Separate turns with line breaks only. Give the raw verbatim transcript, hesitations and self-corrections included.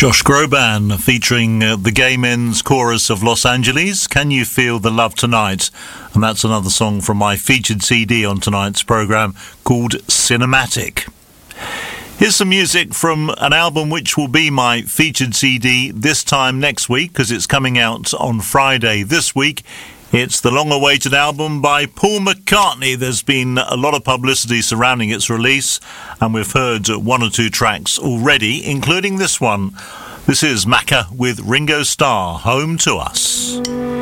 Josh Groban featuring uh, the Gay Men's Chorus of Los Angeles, Can You Feel the Love Tonight? And that's another song from my featured C D on tonight's programme called Cinematic. Here's some music from an album which will be my featured C D this time next week, because it's coming out on Friday this week. It's the long-awaited album by Paul McCartney. There's been a lot of publicity surrounding its release, and we've heard one or two tracks already, including this one. This is Macca with Ringo Starr, Home to Us.